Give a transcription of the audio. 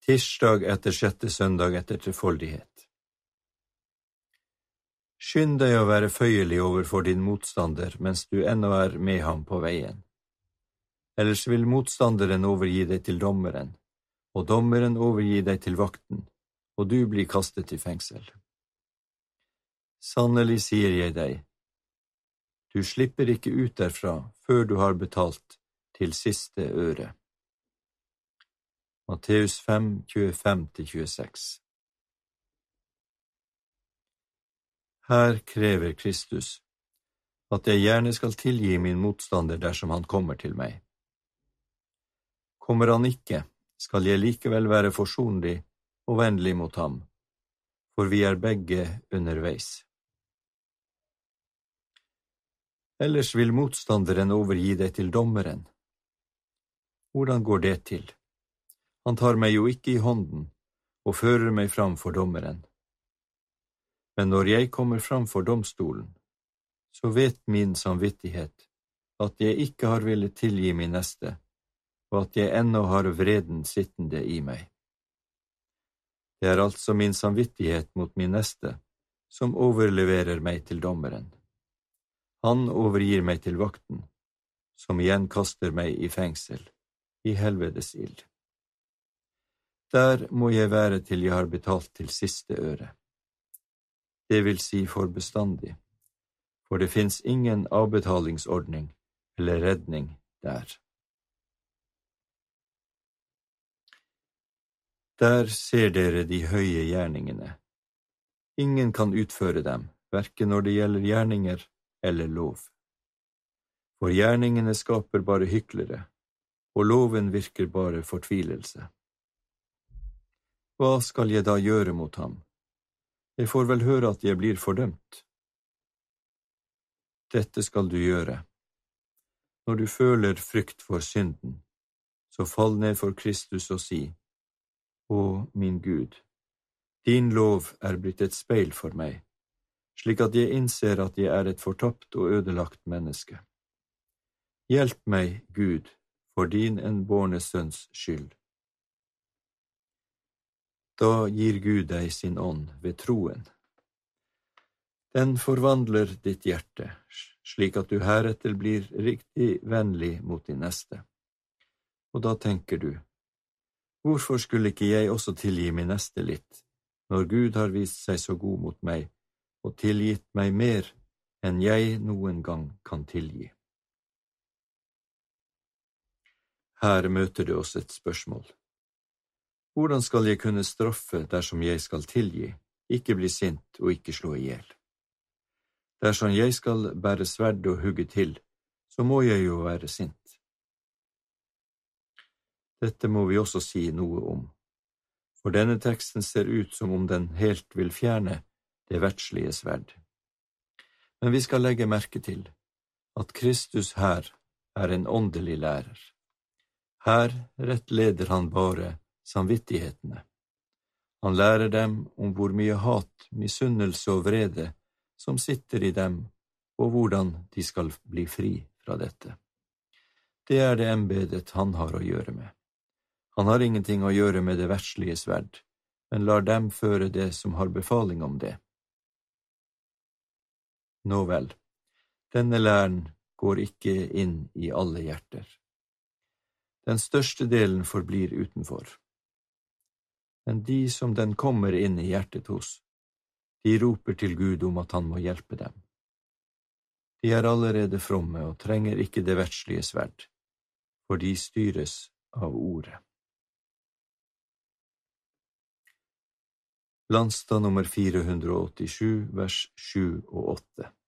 Tirsdag etter 6. søndag etter trefoldighet. Skynd deg å være føyelig overfor din motstander mens du ennå er med ham på veien. Ellers vil motstanderen overgi deg til dommeren, og dommeren overgi deg til vakten, og du blir kastet i fengsel. Sannelig sier jeg deg, du slipper ikke ut derfra før du har betalt til siste øre. Matteus 5, 25-26. Her krever Kristus at jeg gjerne skal tilgi min motstander dersom han kommer til meg. Kommer han ikke, skal jeg likevel være forsonlig og vennlig mot ham, for vi er begge underveis. Ellers vil motstanderen overgi deg til dommeren. Hvordan går det til? Han tar meg jo ikke i hånden og fører meg fram for dommeren. Men når jeg kommer fram for domstolen, så vet min samvittighet at jeg ikke har villet tilgi min neste, og at jeg ennå har vreden sittende i meg. Det er altså min samvittighet mot min neste som overleverer meg til dommeren. Han overgir meg til vakten, som igjen kaster meg i fengsel, i helvetes ild. Der må jeg være til jeg har betalt til siste øre. Det vil si for bestandig, for det finnes ingen avbetalingsordning eller redning der. Der ser dere de høye gjerningene. Ingen kan utføre dem, hverken når det gjelder gjerninger eller lov. For gjerningene skaper bare hyklere, og loven virker bare fortvilelse. Hva skal jeg da gjøre mot ham? Jeg får vel høre at jeg blir fordømt. Dette skal du gjøre. Når du føler frykt for synden, så fall ned for Kristus og si, Å, min Gud, din lov er blitt et speil for meg, slik at jeg innser at jeg er et fortapt og ødelagt menneske. Hjelp meg, Gud, for din enbårne sønns skyld. Da gir Gud deg sin ånd ved troen. Den forvandler ditt hjerte, slik at du heretter blir riktig vennlig mot din neste. Og da tenker du, hvorfor skulle ikke jeg også tilgi min neste litt, når Gud har vist seg så god mot meg og tilgitt meg mer enn jeg noen gang kan tilgi? Her møter det oss et spørsmål. Hvordan skal jeg kunne straffe dersom jeg skal tilgi, ikke bli sint og ikke slå ihjel? Dersom jeg skal bære sverd og hugge til, så må jeg jo være sint. Dette må vi også si noe om, for denne teksten ser ut som om den helt vil fjerne det verdslige sverd. Men vi skal legge merke til at Kristus her er en åndelig lærer. Her rettleder han bare samvittighetene. Han lærer dem om hvor mye hat, misunnelse og vrede som sitter i dem, og hvordan de skal bli fri fra dette. Det er det embedet han har å gjøre med. Han har ingenting å gjøre med det verdslige sverd, men lar dem føre det som har befaling om det. Nå vel, denne læren går ikke inn i alle hjerter. Den største delen forblir utenfor. Men de som den kommer inn i hjertet hos, de roper til Gud om at han må hjelpe dem. De er allerede fromme og trenger ikke det verdslige sverd, for de styres av ordet. Landstad nummer 487, vers 7 og 8.